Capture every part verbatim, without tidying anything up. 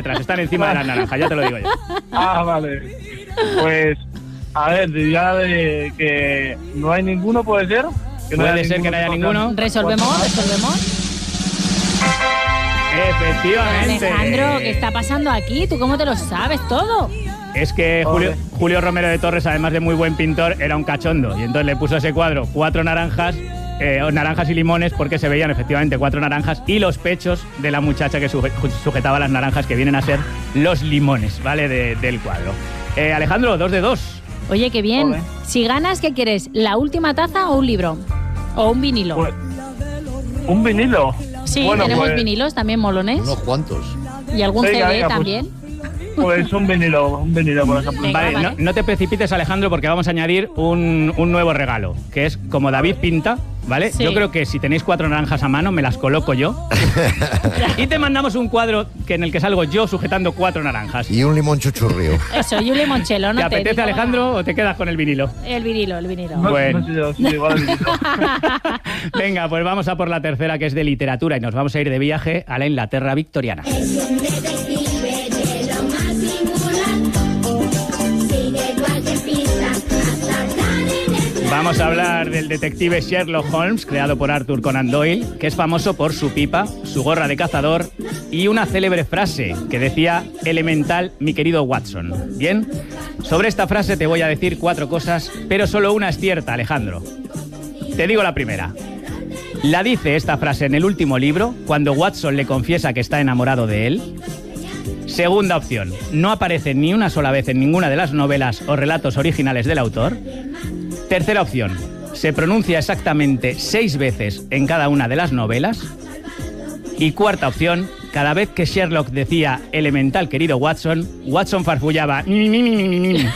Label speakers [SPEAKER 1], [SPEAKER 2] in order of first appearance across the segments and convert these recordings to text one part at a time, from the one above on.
[SPEAKER 1] letras, están encima de las naranjas, ya te lo digo yo.
[SPEAKER 2] Ah, vale. Pues, a ver, diría de que no hay ninguno, ¿puede ser? Que no
[SPEAKER 1] Puede ser que no haya ninguno.
[SPEAKER 3] Resolvemos, resolvemos.
[SPEAKER 1] Efectivamente.
[SPEAKER 3] Alejandro, ¿qué está pasando aquí? ¿Tú cómo te lo sabes todo?
[SPEAKER 1] Es que Julio, Julio Romero de Torres, además de muy buen pintor, era un cachondo. Y entonces le puso a ese cuadro cuatro naranjas, eh, naranjas y limones, porque se veían efectivamente cuatro naranjas y los pechos de la muchacha que suje, sujetaba las naranjas, que vienen a ser los limones, ¿vale? De, del cuadro. Eh, Alejandro, dos de dos.
[SPEAKER 3] Oye, qué bien. Joder. Si ganas, ¿qué quieres? ¿La última taza o un libro? ¿O un vinilo?
[SPEAKER 2] Pues, ¿un vinilo?
[SPEAKER 3] Sí,
[SPEAKER 2] bueno,
[SPEAKER 3] tenemos
[SPEAKER 2] pues,
[SPEAKER 3] vinilos también molones.
[SPEAKER 4] Unos cuantos.
[SPEAKER 3] Y algún
[SPEAKER 2] venga,
[SPEAKER 3] C D
[SPEAKER 2] venga,
[SPEAKER 3] también.
[SPEAKER 2] Pues, pues un vinilo, un vinilo, por ejemplo.
[SPEAKER 3] Venga,
[SPEAKER 1] vale,
[SPEAKER 3] vale.
[SPEAKER 1] No, no te precipites, Alejandro, porque vamos a añadir un, un nuevo regalo, que es como David pinta, ¿vale?
[SPEAKER 3] Sí.
[SPEAKER 1] Yo creo que si tenéis cuatro naranjas a mano, me las coloco yo. Y te mandamos un cuadro que en el que salgo yo sujetando cuatro naranjas.
[SPEAKER 4] Y un limón chuchurrío.
[SPEAKER 3] Eso, y un limonchelo, ¿no?
[SPEAKER 1] ¿Te apetece,
[SPEAKER 3] digo,
[SPEAKER 1] Alejandro,
[SPEAKER 3] nada.
[SPEAKER 1] o te quedas con el vinilo?
[SPEAKER 3] El vinilo, el vinilo.
[SPEAKER 2] No,
[SPEAKER 1] Bueno.
[SPEAKER 2] no sé yo, sí, igual el vinilo.
[SPEAKER 1] Venga, pues vamos a por la tercera, que es de literatura, y nos vamos a ir de viaje a la Inglaterra victoriana. Vamos a hablar del detective Sherlock Holmes, creado por Arthur Conan Doyle, que es famoso por su pipa, su gorra de cazador y una célebre frase que decía: elemental, mi querido Watson. Bien, sobre esta frase te voy a decir cuatro cosas, pero solo una es cierta, Alejandro. Te digo la primera. La dice esta frase en el último libro, cuando Watson le confiesa que está enamorado de él. Segunda opción, no aparece ni una sola vez en ninguna de las novelas o relatos originales del autor. Tercera opción, se pronuncia exactamente seis veces en cada una de las novelas. Y cuarta opción, cada vez que Sherlock decía elemental querido Watson, Watson farfullaba ni, ni, ni, ni, ni, ni.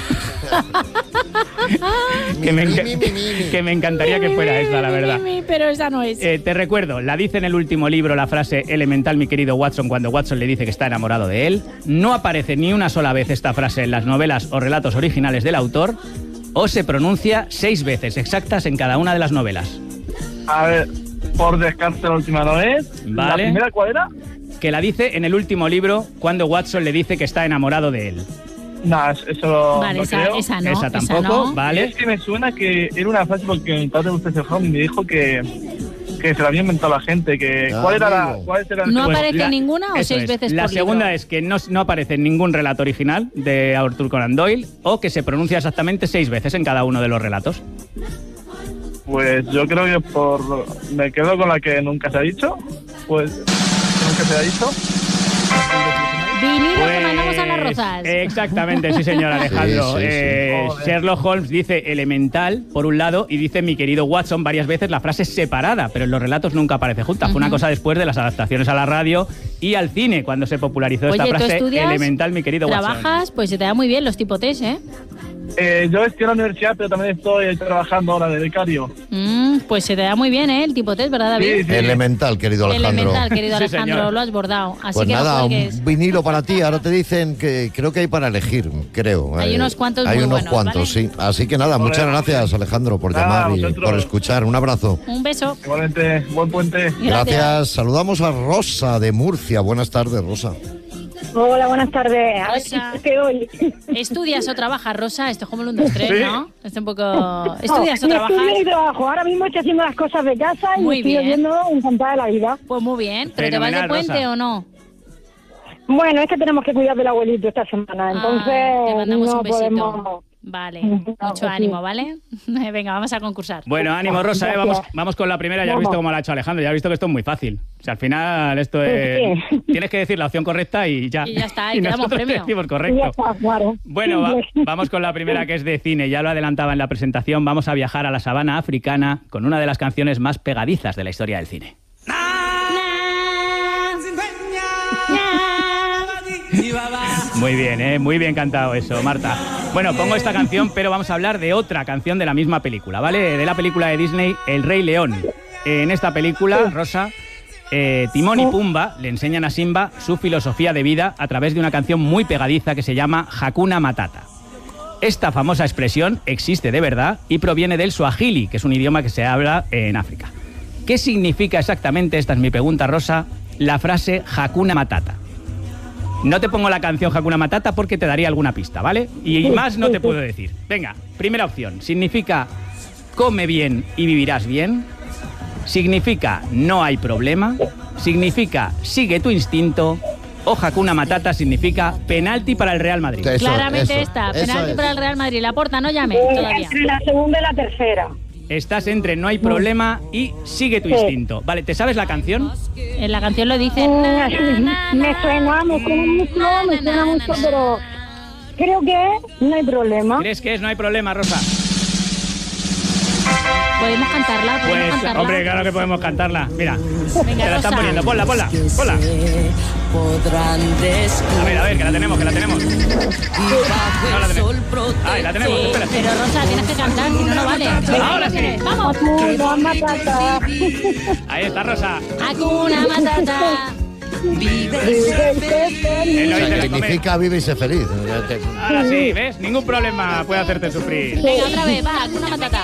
[SPEAKER 1] que, me que me encantaría que fuera esa, la verdad.
[SPEAKER 3] Pero esa no es.
[SPEAKER 1] Eh, te recuerdo, la dice en el último libro la frase elemental mi querido Watson cuando Watson le dice que está enamorado de él. No aparece ni una sola vez esta frase en las novelas o relatos originales del autor. O se pronuncia seis veces exactas en cada una de las novelas.
[SPEAKER 2] A ver, por descarte la última no es.
[SPEAKER 1] Vale.
[SPEAKER 2] ¿La primera cuál era?
[SPEAKER 1] Que la dice en el último libro cuando Watson le dice que está enamorado de él.
[SPEAKER 2] No, eso
[SPEAKER 3] Vale,
[SPEAKER 2] no
[SPEAKER 3] esa,
[SPEAKER 2] creo.
[SPEAKER 3] esa no.
[SPEAKER 1] Esa tampoco,
[SPEAKER 3] esa no.
[SPEAKER 1] ¿vale?
[SPEAKER 2] Es que me suena que era una frase porque mi padre gusta ese joven y me dijo que, que se la había inventado la gente. Que,
[SPEAKER 4] Ah,
[SPEAKER 2] ¿Cuál era la...?
[SPEAKER 4] amigo.
[SPEAKER 2] ¿Cuál era el
[SPEAKER 3] ¿No
[SPEAKER 2] pues,
[SPEAKER 3] aparece
[SPEAKER 1] la-
[SPEAKER 3] ninguna o
[SPEAKER 1] eso
[SPEAKER 3] seis
[SPEAKER 1] es.
[SPEAKER 3] veces
[SPEAKER 1] La
[SPEAKER 3] por libro?
[SPEAKER 1] segunda es que no, no aparece en ningún relato original de Arthur Conan Doyle o que se pronuncia exactamente seis veces en cada uno de los relatos.
[SPEAKER 2] Pues yo creo que por... Me quedo con la que nunca se ha dicho. Pues... que nunca se ha dicho.
[SPEAKER 3] Vinilo
[SPEAKER 1] Pues,
[SPEAKER 3] que mandamos a las rozas.
[SPEAKER 1] Exactamente, sí señor Alejandro.
[SPEAKER 4] Sí, sí, sí.
[SPEAKER 1] Eh,
[SPEAKER 2] Joder.
[SPEAKER 1] Sherlock Holmes dice elemental por un lado y dice mi querido Watson varias veces, la frase separada, pero en los relatos nunca aparece junta. Fue una cosa después de las adaptaciones a la radio y al cine cuando se popularizó
[SPEAKER 3] Oye,
[SPEAKER 1] esta
[SPEAKER 3] ¿tú
[SPEAKER 1] frase
[SPEAKER 3] estudias?
[SPEAKER 1] elemental mi querido Watson.
[SPEAKER 3] Trabajas, pues se te da muy bien los tipotes, ¿eh?
[SPEAKER 2] Eh, yo estoy en la universidad, pero también estoy trabajando ahora de becario.
[SPEAKER 3] Mm, pues se te da muy bien, ¿eh? El tipotes, ¿verdad, David?
[SPEAKER 2] Sí, sí.
[SPEAKER 4] Elemental, querido Alejandro.
[SPEAKER 3] Elemental, querido
[SPEAKER 1] Sí,
[SPEAKER 3] Alejandro,
[SPEAKER 1] señor.
[SPEAKER 3] lo has bordado. Así
[SPEAKER 4] Pues
[SPEAKER 3] que
[SPEAKER 4] nada,
[SPEAKER 3] no
[SPEAKER 4] un
[SPEAKER 3] cuelgues.
[SPEAKER 4] vinilo para ti. Ahora te dicen que creo que hay para elegir, creo.
[SPEAKER 3] Hay
[SPEAKER 4] Eh,
[SPEAKER 3] unos cuantos
[SPEAKER 4] Hay
[SPEAKER 3] muy
[SPEAKER 4] unos
[SPEAKER 3] buenos,
[SPEAKER 4] cuantos,
[SPEAKER 3] ¿vale?
[SPEAKER 4] sí. Así que nada,
[SPEAKER 2] Joder.
[SPEAKER 4] muchas gracias, Alejandro, por
[SPEAKER 2] Nada,
[SPEAKER 4] llamar y
[SPEAKER 2] vosotros.
[SPEAKER 4] por escuchar. Un abrazo.
[SPEAKER 3] Un beso.
[SPEAKER 2] Igualmente, buen puente.
[SPEAKER 4] Gracias. Saludamos a Rosa de Murcia. Buenas tardes, Rosa.
[SPEAKER 5] Hola, buenas tardes. A ver si
[SPEAKER 3] Rosa.
[SPEAKER 5] te hoy.
[SPEAKER 3] ¿Estudias o trabajas, Rosa? Esto es como el uno, dos, tres,
[SPEAKER 1] Sí.
[SPEAKER 3] ¿no? Esto un poco... ¿Estudias o
[SPEAKER 5] No,
[SPEAKER 3] trabajas?
[SPEAKER 5] estudio y trabajo. Ahora mismo estoy haciendo las cosas de casa y
[SPEAKER 3] Muy
[SPEAKER 5] estoy
[SPEAKER 3] bien.
[SPEAKER 5] viendo encantada de la vida.
[SPEAKER 3] Pues muy bien. ¿Pero te vas de
[SPEAKER 1] Fenomenal,
[SPEAKER 3] puente
[SPEAKER 1] Rosa.
[SPEAKER 3] o no?
[SPEAKER 5] Bueno, es que tenemos que cuidar del abuelito esta semana, entonces
[SPEAKER 3] Ah, te mandamos
[SPEAKER 5] no
[SPEAKER 3] un besito.
[SPEAKER 5] podemos...
[SPEAKER 3] Vale,
[SPEAKER 5] No,
[SPEAKER 3] mucho
[SPEAKER 5] pues sí.
[SPEAKER 3] ánimo, ¿vale? Venga, vamos a concursar.
[SPEAKER 1] Bueno, ánimo Rosa, eh,
[SPEAKER 5] Gracias.
[SPEAKER 1] vamos, vamos con la primera, ya has
[SPEAKER 5] Vamos.
[SPEAKER 1] visto cómo lo ha hecho Alejandro, ya has visto que esto es muy fácil. O sea, al final esto es...
[SPEAKER 5] Sí.
[SPEAKER 1] Tienes que decir la opción correcta y ya.
[SPEAKER 3] Y ya está, y te damos
[SPEAKER 1] nosotros te
[SPEAKER 3] premio.
[SPEAKER 1] decimos
[SPEAKER 5] Ya
[SPEAKER 1] correcto.
[SPEAKER 5] está, claro.
[SPEAKER 1] Bueno, va-
[SPEAKER 5] Simple.
[SPEAKER 1] vamos con la primera, que es de cine. Ya lo adelantaba en la presentación. Vamos a viajar a la sabana africana con una de las canciones más pegadizas de la historia del cine. Muy bien, ¿eh? Muy bien cantado eso, Marta. Bueno, pongo esta canción, pero vamos a hablar de otra canción de la misma película, ¿vale? De la película de Disney, El Rey León. En esta película, Rosa, eh, Timón y Pumba le enseñan a Simba su filosofía de vida a través de una canción muy pegadiza que se llama Hakuna Matata. Esta famosa expresión existe de verdad y proviene del suajili, que es un idioma que se habla en África. ¿Qué significa exactamente, esta es mi pregunta, Rosa, la frase Hakuna Matata? No te pongo la canción Hakuna Matata porque te daría alguna pista, ¿vale? Y más no te puedo decir. Venga, primera opción. Significa come bien y vivirás bien. Significa no hay problema. Significa sigue tu instinto. O Hakuna Matata significa penalti para el Real Madrid.
[SPEAKER 3] Eso, Claramente eso, esta, penalti para el Real Madrid. La Porta, no llame
[SPEAKER 5] eh,
[SPEAKER 3] todavía.
[SPEAKER 5] Entre la segunda y la tercera.
[SPEAKER 1] Estás entre no hay problema y sigue tu
[SPEAKER 5] sí.
[SPEAKER 1] instinto. Vale, ¿te sabes la canción?
[SPEAKER 3] En la canción lo dice.
[SPEAKER 5] Na, na, me suena, me suena mucho, me suena mucho, pero creo que no hay problema.
[SPEAKER 1] ¿Crees que es no hay problema, Rosa?
[SPEAKER 3] ¿Podemos cantarla? ¿Podemos
[SPEAKER 1] Pues,
[SPEAKER 3] cantarla?
[SPEAKER 1] hombre, claro que podemos cantarla. Mira,
[SPEAKER 3] Venga,
[SPEAKER 1] te la están
[SPEAKER 3] Rosa.
[SPEAKER 1] poniendo. Ponla, ponla, ponla. A ver, a ver, que la tenemos, que la tenemos. No la tenemos. Ay, la tenemos,
[SPEAKER 3] Sí,
[SPEAKER 1] espera.
[SPEAKER 3] pero Rosa, tienes que cantar, si no, no vale.
[SPEAKER 1] Ahora sí.
[SPEAKER 3] ¡Vamos!
[SPEAKER 5] Hakuna Matata.
[SPEAKER 1] Ahí está, Rosa.
[SPEAKER 3] Hakuna Matata.
[SPEAKER 5] Vive
[SPEAKER 1] Él lo
[SPEAKER 4] O sea,
[SPEAKER 1] dice
[SPEAKER 4] que
[SPEAKER 1] de comer.
[SPEAKER 4] significa vive y sé feliz.
[SPEAKER 1] Ahora sí, ¿ves? Ningún problema puede hacerte sufrir.
[SPEAKER 3] Venga, otra vez, va, Hakuna Matata.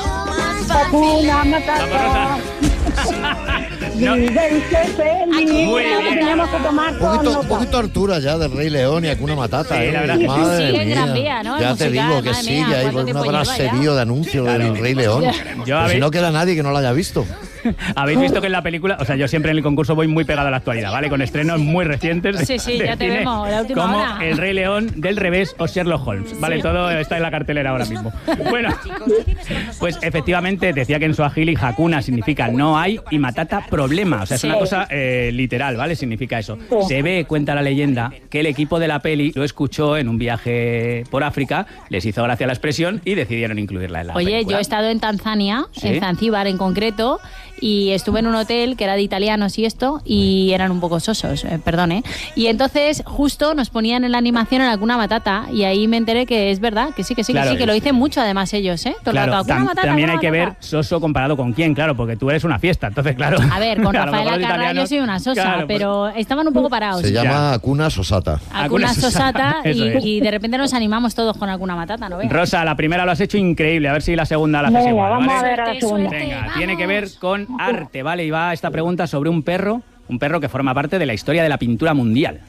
[SPEAKER 5] Hakuna
[SPEAKER 1] Vamos,
[SPEAKER 5] Matata.
[SPEAKER 1] Rosa. No,
[SPEAKER 5] Vive y sé feliz.
[SPEAKER 1] Muy bien.
[SPEAKER 5] Tenemos que tomar
[SPEAKER 4] Un
[SPEAKER 5] con
[SPEAKER 4] poquito, un
[SPEAKER 5] nota.
[SPEAKER 4] poquito altura ya del Rey León y Hakuna Matata.
[SPEAKER 1] Sí,
[SPEAKER 4] ¿eh?
[SPEAKER 1] la verdad que sí.
[SPEAKER 4] Madre
[SPEAKER 3] Sí, en
[SPEAKER 4] mía.
[SPEAKER 3] Gran Vía, ¿no? El
[SPEAKER 4] Ya te
[SPEAKER 3] musical,
[SPEAKER 4] digo que
[SPEAKER 3] madre
[SPEAKER 4] sigue
[SPEAKER 3] mía,
[SPEAKER 4] ahí
[SPEAKER 3] ¿cuánto
[SPEAKER 4] por un
[SPEAKER 3] tiempo lleva ya?
[SPEAKER 4] braserío de anuncio
[SPEAKER 1] Claro.
[SPEAKER 4] del Rey León.
[SPEAKER 1] Yo
[SPEAKER 4] Y
[SPEAKER 1] habéis-
[SPEAKER 4] si no queda nadie que no lo haya visto.
[SPEAKER 1] Habéis visto que en la película, o sea, yo siempre en el concurso voy muy pegado a la actualidad, ¿vale? Con estrenos muy recientes.
[SPEAKER 3] Sí, sí,
[SPEAKER 1] de
[SPEAKER 3] ya te
[SPEAKER 1] cine,
[SPEAKER 3] vemos, la última
[SPEAKER 1] como
[SPEAKER 3] hora.
[SPEAKER 1] El Rey León del revés o Sherlock Holmes, ¿vale?
[SPEAKER 3] Sí.
[SPEAKER 1] Todo está en la cartelera ahora mismo. Bueno, pues efectivamente decía que en Swahili Hakuna significa no hay y Matata problema. O sea, es
[SPEAKER 3] Sí.
[SPEAKER 1] una cosa eh, literal, ¿vale? Significa eso. Se ve, cuenta la leyenda, que el equipo de la peli lo escuchó en un viaje por África, les hizo gracia la expresión y decidieron incluirla en la
[SPEAKER 3] Oye,
[SPEAKER 1] película.
[SPEAKER 3] yo he estado en Tanzania,
[SPEAKER 1] ¿Sí?
[SPEAKER 3] en Zanzíbar en concreto, y estuve en un hotel que era de italianos y esto, y eran un poco sosos, eh, perdón, ¿eh? Y entonces justo nos ponían en la animación en Hakuna Matata, y ahí me enteré que es verdad, que sí, que sí,
[SPEAKER 1] Claro,
[SPEAKER 3] que sí, que lo dicen mucho además ellos, ¿eh? Todo el
[SPEAKER 1] Claro,
[SPEAKER 3] rato, Hakuna
[SPEAKER 1] tam-
[SPEAKER 3] Matata,
[SPEAKER 1] también hay
[SPEAKER 3] Hakuna
[SPEAKER 1] que ver
[SPEAKER 3] Matata.
[SPEAKER 1] soso comparado con quién, claro, porque tú eres una fiesta, entonces claro.
[SPEAKER 3] A ver, con
[SPEAKER 1] a lo
[SPEAKER 3] Rafael
[SPEAKER 1] mejor los
[SPEAKER 3] Acarra yo
[SPEAKER 1] italianos-
[SPEAKER 3] soy una sosa,
[SPEAKER 1] claro, pues-
[SPEAKER 3] pero estaban un poco parados.
[SPEAKER 4] Se
[SPEAKER 1] Ya.
[SPEAKER 4] llama Hakuna Sosata.
[SPEAKER 3] Hakuna
[SPEAKER 1] Hakuna
[SPEAKER 3] Sosata,
[SPEAKER 1] Sosata, eso
[SPEAKER 3] y,
[SPEAKER 1] es.
[SPEAKER 3] y de repente nos animamos todos con Hakuna Matata, ¿no ves?
[SPEAKER 1] Rosa, la primera lo has hecho increíble, a ver si la segunda la haces
[SPEAKER 5] Venga,
[SPEAKER 1] igual,
[SPEAKER 5] vamos
[SPEAKER 1] ¿vale?
[SPEAKER 5] a ver a la
[SPEAKER 3] Suerte,
[SPEAKER 5] segunda.
[SPEAKER 3] suerte.
[SPEAKER 1] Venga,
[SPEAKER 3] Vamos.
[SPEAKER 1] tiene que ver con arte, ¿vale? Y va esta pregunta sobre un perro, un perro que forma parte de la historia de la pintura mundial.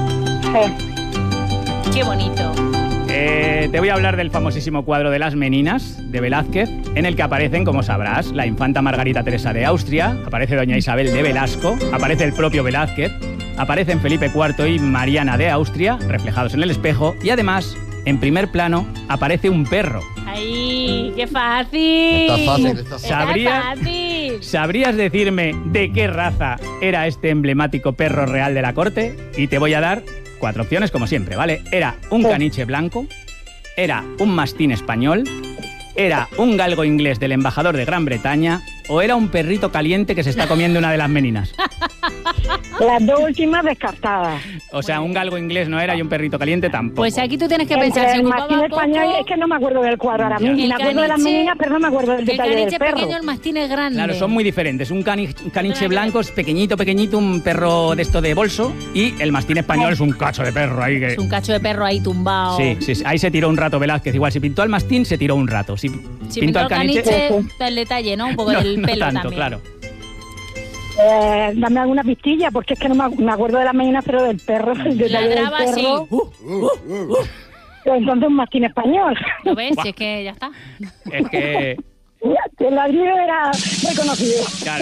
[SPEAKER 5] Sí.
[SPEAKER 3] Qué bonito.
[SPEAKER 1] Eh, te voy a hablar del famosísimo cuadro de Las Meninas, de Velázquez, en el que aparecen, como sabrás, la infanta Margarita Teresa de Austria, aparece doña Isabel de Velasco, aparece el propio Velázquez, aparecen Felipe cuarto y Mariana de Austria, reflejados en el espejo, y además, en primer plano, aparece un perro.
[SPEAKER 3] ¡Ay, qué fácil!
[SPEAKER 4] Está fácil, está fácil.
[SPEAKER 1] ¿Sabría-
[SPEAKER 3] Está fácil.
[SPEAKER 1] ¿Sabrías decirme de qué raza era este emblemático perro real de la corte? Y te voy a dar cuatro opciones, como siempre, ¿vale? Era un caniche blanco, era un mastín español, era un galgo inglés del embajador de Gran Bretaña o era un perrito caliente que se está comiendo una de las meninas.
[SPEAKER 5] Las dos últimas descartadas.
[SPEAKER 1] O sea, un galgo inglés no era y un perrito caliente tampoco.
[SPEAKER 3] Pues aquí tú tienes que pensar,
[SPEAKER 5] Entre
[SPEAKER 3] si
[SPEAKER 5] el
[SPEAKER 3] ocupaba
[SPEAKER 5] mastín
[SPEAKER 3] poco...
[SPEAKER 5] español, es que no me acuerdo del cuadro ahora mismo.
[SPEAKER 3] El
[SPEAKER 5] Me acuerdo de las
[SPEAKER 3] caniche-
[SPEAKER 5] meninas, pero no me acuerdo del
[SPEAKER 3] El
[SPEAKER 5] detalle del
[SPEAKER 3] caniche
[SPEAKER 5] perro.
[SPEAKER 3] pequeño, el mastín es grande.
[SPEAKER 1] Claro, son muy diferentes. Un, cani- un caniche blanco es pequeñito, pequeñito, un perro de esto de bolso, y el mastín español es un cacho de perro ahí que...
[SPEAKER 3] Es un cacho de perro ahí tumbado.
[SPEAKER 1] Sí, sí, sí, ahí se tiró un rato Velázquez. Igual, si pintó al mastín, se tiró un rato. Si,
[SPEAKER 3] Si
[SPEAKER 1] pintó al caniche...
[SPEAKER 3] el detalle, ¿no? Un poco
[SPEAKER 1] no,
[SPEAKER 3] del
[SPEAKER 1] no
[SPEAKER 3] pelo
[SPEAKER 1] tanto,
[SPEAKER 3] también.
[SPEAKER 1] claro.
[SPEAKER 5] Eh, dame alguna pistilla, porque es que no me, me acuerdo de las meninas, pero del perro, el detalle del
[SPEAKER 3] Ladraba así.
[SPEAKER 5] perro. Pues entonces un mastín español.
[SPEAKER 3] ¿Lo ves? Si es que ya está.
[SPEAKER 1] Es que...
[SPEAKER 5] El ladrido era reconocido.
[SPEAKER 1] Claro.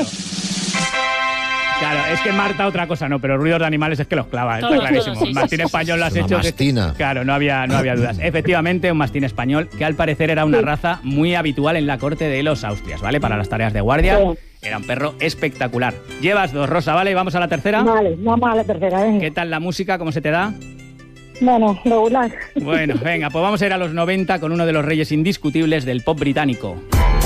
[SPEAKER 1] Claro, es que Marta otra cosa no, pero ruidos de animales es que los clava,
[SPEAKER 3] Todos,
[SPEAKER 1] está clarísimo.
[SPEAKER 3] todos, sí,
[SPEAKER 1] Mastín
[SPEAKER 3] sí, sí.
[SPEAKER 1] español lo has
[SPEAKER 4] Una
[SPEAKER 1] hecho. que-
[SPEAKER 4] mastina.
[SPEAKER 1] Claro, no había, no había dudas. Efectivamente, un mastín español que al parecer era una raza muy habitual en la corte de los Austrias, ¿vale? Para las tareas de guardia.
[SPEAKER 5] Sí.
[SPEAKER 1] Era un perro espectacular. Llevas dos, Rosa, ¿vale? Y vamos a la tercera.
[SPEAKER 5] Vale, vamos a la tercera, venga.
[SPEAKER 1] ¿Qué tal la música? ¿Cómo se te da?
[SPEAKER 5] Bueno, regular.
[SPEAKER 1] Bueno, venga, pues vamos a ir a los noventa con uno de los reyes indiscutibles del pop británico.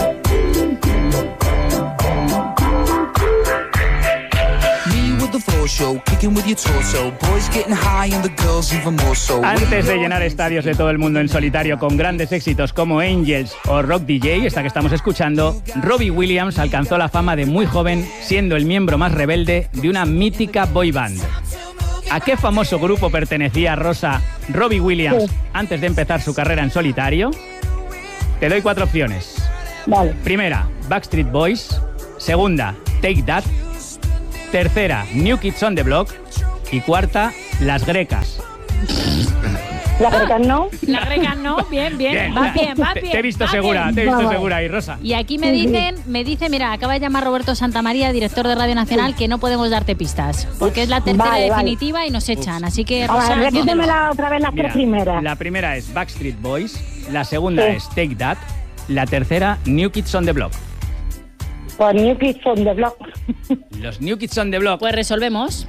[SPEAKER 1] Antes de llenar estadios de todo el mundo en solitario con grandes éxitos como Angels o Rock D J, esta que estamos escuchando, Robbie Williams alcanzó la fama de muy joven, siendo el miembro más rebelde de una mítica boy band. ¿A qué famoso grupo pertenecía Rosa Robbie Williams
[SPEAKER 5] Sí.
[SPEAKER 1] antes de empezar su carrera en solitario? Te doy cuatro opciones.
[SPEAKER 5] Vale.
[SPEAKER 1] Primera, Backstreet Boys. Segunda, Take That. Tercera, New Kids on the Block. Y cuarta, Las Grecas.
[SPEAKER 5] La verdad no.
[SPEAKER 3] La greca no, bien, bien, va bien, va
[SPEAKER 1] Te,
[SPEAKER 3] bien.
[SPEAKER 1] te he visto
[SPEAKER 3] va
[SPEAKER 1] segura,
[SPEAKER 3] bien.
[SPEAKER 1] te he visto
[SPEAKER 5] Vamos.
[SPEAKER 1] segura ahí, Rosa.
[SPEAKER 3] Y aquí me dicen, me dice, mira, acaba de llamar Roberto Santamaría, director de Radio Nacional, que no podemos darte pistas, porque es la tercera
[SPEAKER 5] Vale, vale.
[SPEAKER 3] definitiva y nos echan. Así que,
[SPEAKER 5] A
[SPEAKER 3] Rosa,
[SPEAKER 5] ver,
[SPEAKER 3] cógelo.
[SPEAKER 5] repítemela otra vez las
[SPEAKER 1] Mira,
[SPEAKER 5] tres primeras.
[SPEAKER 1] la primera es Backstreet Boys, la segunda
[SPEAKER 5] Sí.
[SPEAKER 1] es Take That, la tercera New Kids on the Block.
[SPEAKER 5] Por New Kids on the Block.
[SPEAKER 1] Los New Kids on the Block.
[SPEAKER 3] Pues resolvemos.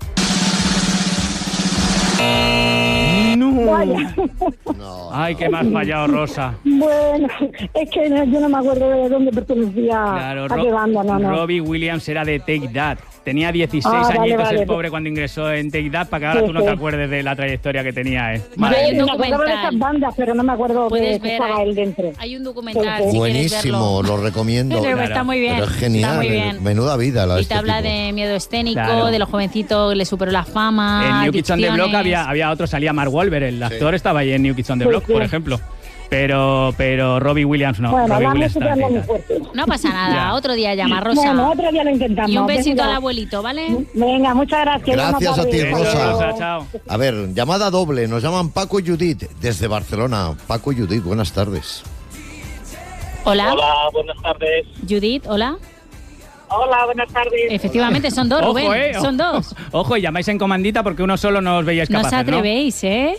[SPEAKER 1] No.
[SPEAKER 5] Vaya.
[SPEAKER 4] No,
[SPEAKER 1] Ay, que me has fallado, Rosa.
[SPEAKER 5] Bueno, es que no- yo no me acuerdo de dónde pertenecía.
[SPEAKER 1] Claro,
[SPEAKER 5] a
[SPEAKER 1] Ro-
[SPEAKER 5] qué banda, no, no.
[SPEAKER 1] Robbie Williams era de Take That. Tenía dieciséis
[SPEAKER 5] Ah, vale,
[SPEAKER 1] añitos
[SPEAKER 5] vale.
[SPEAKER 1] el pobre cuando ingresó en Take That, para que ahora
[SPEAKER 5] Sí,
[SPEAKER 1] tú no te
[SPEAKER 5] sí.
[SPEAKER 1] acuerdes de la trayectoria que tenía, ¿eh?
[SPEAKER 3] Vale,
[SPEAKER 1] Madre
[SPEAKER 3] hay un
[SPEAKER 5] me acordaba de
[SPEAKER 3] documental.
[SPEAKER 5] esas bandas, pero no me acuerdo
[SPEAKER 3] Puedes
[SPEAKER 5] de que
[SPEAKER 3] ver,
[SPEAKER 5] estaba
[SPEAKER 3] hay-
[SPEAKER 5] él dentro.
[SPEAKER 3] Hay un documental,
[SPEAKER 5] Sí,
[SPEAKER 3] si quieres
[SPEAKER 4] buenísimo,
[SPEAKER 3] verlo.
[SPEAKER 4] lo recomiendo.
[SPEAKER 3] Pero
[SPEAKER 1] Claro.
[SPEAKER 3] está muy bien.
[SPEAKER 4] Pero es genial,
[SPEAKER 3] Está muy bien.
[SPEAKER 4] menuda vida la de
[SPEAKER 3] Y
[SPEAKER 4] este
[SPEAKER 3] te habla
[SPEAKER 4] tipo.
[SPEAKER 3] de miedo escénico,
[SPEAKER 1] Claro.
[SPEAKER 3] de los jovencitos que le superó la fama.
[SPEAKER 1] En New Kids on the Block
[SPEAKER 3] adicciones.
[SPEAKER 1] había, había otro, salía Mark Wahlberg, el actor estaba ahí en New Kids on the
[SPEAKER 5] Sí,
[SPEAKER 1] Block,
[SPEAKER 5] sí.
[SPEAKER 1] por ejemplo. Pero, pero Robbie Williams no.
[SPEAKER 5] Bueno,
[SPEAKER 1] Robbie
[SPEAKER 5] la
[SPEAKER 1] Williams
[SPEAKER 5] música
[SPEAKER 1] estaba
[SPEAKER 5] no
[SPEAKER 1] en
[SPEAKER 5] es muy
[SPEAKER 1] Take That.
[SPEAKER 5] fuerte.
[SPEAKER 3] No pasa nada,
[SPEAKER 1] Ya.
[SPEAKER 3] otro día llama Rosa.
[SPEAKER 5] Bueno, otro día lo intentamos.
[SPEAKER 3] Y un besito
[SPEAKER 5] Venga.
[SPEAKER 3] al abuelito, ¿vale?
[SPEAKER 5] Venga, muchas gracias.
[SPEAKER 4] Gracias a ti,
[SPEAKER 1] Eso,
[SPEAKER 4] Rosa.
[SPEAKER 1] Rosa, chao.
[SPEAKER 4] A ver, llamada doble, nos llaman Paco y Judith desde Barcelona. Paco y Judith, buenas tardes.
[SPEAKER 3] Hola.
[SPEAKER 2] Hola, buenas tardes.
[SPEAKER 3] Judith, hola.
[SPEAKER 5] Hola, buenas tardes.
[SPEAKER 3] Efectivamente, son dos, Rubén.
[SPEAKER 1] Ojo, eh.
[SPEAKER 3] Son dos.
[SPEAKER 1] Ojo, y llamáis en comandita porque uno solo no os veíais
[SPEAKER 3] No
[SPEAKER 1] capaces,
[SPEAKER 3] os atrevéis, ¿eh?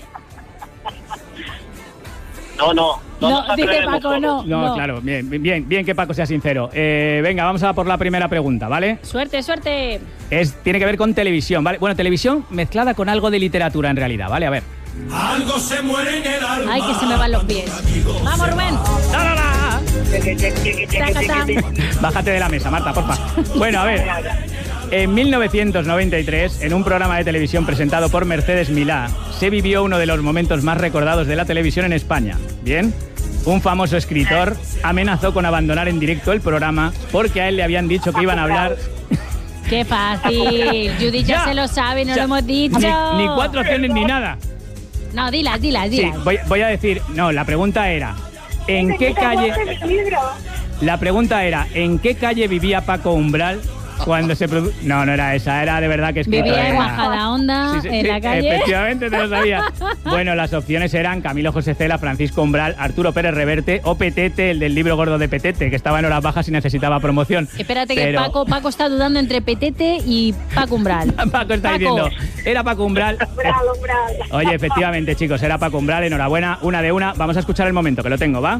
[SPEAKER 2] No, no, no,
[SPEAKER 3] No,
[SPEAKER 2] nos
[SPEAKER 3] dice
[SPEAKER 2] atrevemos
[SPEAKER 3] Paco, no.
[SPEAKER 2] todos.
[SPEAKER 1] No, claro, bien, bien, bien que Paco sea sincero. Eh, venga, vamos a por la primera pregunta, ¿vale?
[SPEAKER 3] Suerte, suerte.
[SPEAKER 1] Es, tiene que ver con televisión, ¿vale? Bueno, televisión mezclada con algo de literatura en realidad, ¿vale? A ver.
[SPEAKER 6] Algo se muere en el alma.
[SPEAKER 3] Ay, que se me van los pies. Vamos, Rubén.
[SPEAKER 1] ¡Tarara!
[SPEAKER 3] Tacatán.
[SPEAKER 1] Bájate de la mesa, Marta, porfa. Bueno, a ver. En mil novecientos noventa y tres, en un programa de televisión presentado por Mercedes Milá, se vivió uno de los momentos más recordados de la televisión en España. ¿Bien? Un famoso escritor amenazó con abandonar en directo el programa porque a él le habían dicho que iban a hablar...
[SPEAKER 3] Qué fácil. Judith ya,
[SPEAKER 1] Ya.
[SPEAKER 3] se lo sabe, no
[SPEAKER 1] Ya.
[SPEAKER 3] lo hemos dicho.
[SPEAKER 1] Ni, ni cuatro opciones ni nada.
[SPEAKER 3] No, dilas, dilas,
[SPEAKER 1] Sí,
[SPEAKER 3] dilas.
[SPEAKER 1] voy, voy a decir... No, la pregunta era... ¿En qué calle...? La pregunta era... ¿En qué calle vivía Paco Umbral cuando se produ... No, no era esa, era de verdad que escrito
[SPEAKER 3] Vivía en
[SPEAKER 1] era-
[SPEAKER 3] Majadahonda,
[SPEAKER 1] Sí, sí,
[SPEAKER 3] en
[SPEAKER 1] sí,
[SPEAKER 3] la calle.
[SPEAKER 1] Efectivamente, te lo sabía. Bueno, las opciones eran Camilo José Cela, Francisco Umbral, Arturo Pérez Reverte o Petete, el del libro gordo de Petete, que estaba en horas bajas y necesitaba promoción.
[SPEAKER 3] Espérate que
[SPEAKER 1] Pero-
[SPEAKER 3] Paco, Paco está dudando entre Petete y Paco Umbral.
[SPEAKER 1] Paco está
[SPEAKER 3] Paco.
[SPEAKER 1] diciendo, era Paco Umbral. Oye, efectivamente, chicos, era Paco Umbral, enhorabuena, una de una. Vamos a escuchar el momento, que lo tengo, ¿va?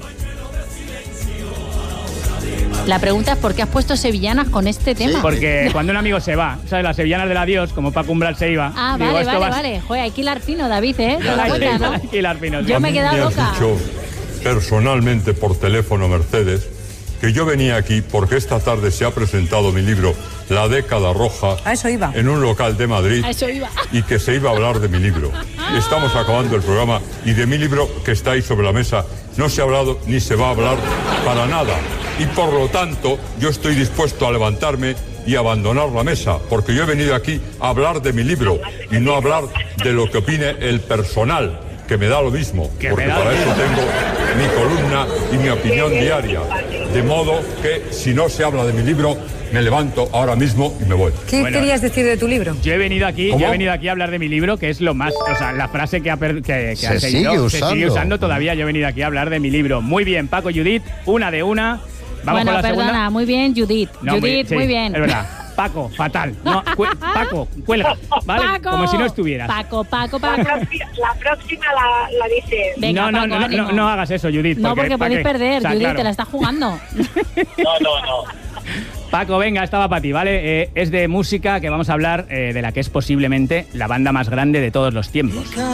[SPEAKER 3] La pregunta es ¿por qué has puesto sevillanas con este tema?
[SPEAKER 1] Porque cuando un amigo se va, ¿sabes? Las sevillanas del adiós, como Paco Umbral se iba.
[SPEAKER 3] Ah,
[SPEAKER 1] digo,
[SPEAKER 3] vale,
[SPEAKER 1] esto
[SPEAKER 3] vale,
[SPEAKER 1] va a-
[SPEAKER 3] vale. Joder, hay que hilar fino, David, ¿eh? Te das
[SPEAKER 1] Hay
[SPEAKER 3] cuenta,
[SPEAKER 1] que-
[SPEAKER 3] ¿no?
[SPEAKER 1] hay que hilar fino, sí.
[SPEAKER 3] Yo me he quedado
[SPEAKER 6] Me has
[SPEAKER 3] loca.
[SPEAKER 6] dicho personalmente por teléfono, Mercedes, que yo venía aquí porque esta tarde se ha presentado mi libro La década roja
[SPEAKER 7] A eso iba.
[SPEAKER 6] en un local de Madrid
[SPEAKER 3] A eso iba.
[SPEAKER 6] y que se iba a hablar de mi libro. Estamos acabando el programa y de mi libro que está ahí sobre la mesa no se ha hablado ni se va a hablar para nada. Y por lo tanto yo estoy dispuesto a levantarme y abandonar la mesa, porque yo he venido aquí a hablar de mi libro y no a hablar de lo que opine el personal, que me da lo mismo,
[SPEAKER 1] Que
[SPEAKER 6] porque
[SPEAKER 1] me da
[SPEAKER 6] para
[SPEAKER 1] lo
[SPEAKER 6] eso
[SPEAKER 1] mismo.
[SPEAKER 6] tengo mi columna y mi opinión diaria. De modo que si no se habla de mi libro, me levanto ahora mismo y me voy.
[SPEAKER 7] ¿Qué
[SPEAKER 1] Bueno.
[SPEAKER 7] querías decir de tu libro?
[SPEAKER 1] Yo he venido aquí,
[SPEAKER 6] ¿Cómo?
[SPEAKER 1] yo he venido aquí a hablar de mi libro, que es lo más, o sea, la frase que ha, per- que, que
[SPEAKER 4] Se
[SPEAKER 1] ha seguido,
[SPEAKER 4] sigue
[SPEAKER 1] se sigue
[SPEAKER 4] usando.
[SPEAKER 1] usando todavía. Yo he venido aquí a hablar de mi libro. Muy bien, Paco, Judith, una de una. Vamos
[SPEAKER 3] Bueno,
[SPEAKER 1] con la
[SPEAKER 3] perdona,
[SPEAKER 1] segunda.
[SPEAKER 3] muy bien, Judith.
[SPEAKER 1] No,
[SPEAKER 3] Judith,
[SPEAKER 1] sí,
[SPEAKER 3] muy bien.
[SPEAKER 1] Es verdad. Paco, fatal. No, cu- Paco, cuelga, ¿vale?
[SPEAKER 3] Paco.
[SPEAKER 1] Como si no estuvieras.
[SPEAKER 3] Paco, Paco,
[SPEAKER 5] La
[SPEAKER 3] Paco.
[SPEAKER 5] próxima, la próxima la, la dice.
[SPEAKER 3] Venga,
[SPEAKER 1] no, no,
[SPEAKER 3] Paco,
[SPEAKER 1] no, no,
[SPEAKER 3] ánimo.
[SPEAKER 1] no, no hagas eso, Judith.
[SPEAKER 3] No, porque
[SPEAKER 1] ¿pa'
[SPEAKER 3] podéis
[SPEAKER 1] qué?
[SPEAKER 3] perder.
[SPEAKER 1] O sea,
[SPEAKER 3] Judith,
[SPEAKER 1] claro.
[SPEAKER 3] te la está jugando.
[SPEAKER 2] No, no, no.
[SPEAKER 1] Paco, venga, estaba para ti, ¿vale? Eh, es de música que vamos a hablar eh, de la que es posiblemente la banda más grande de todos los tiempos.